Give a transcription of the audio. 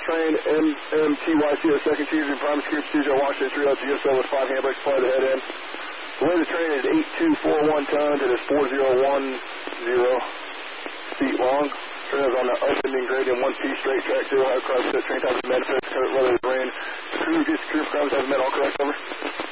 train MTYCO second season, primary scoop, Studio Washington 3 GSO with 5 handbrakes, fly the head in. The weight of the train is 8241 tons. It is 4010 feet long. Train is on the ascending gradient, 1 piece straight track, 0 high cross set, train type of manifest, coat, weather, rain. Crew, crew, has met all correct, over.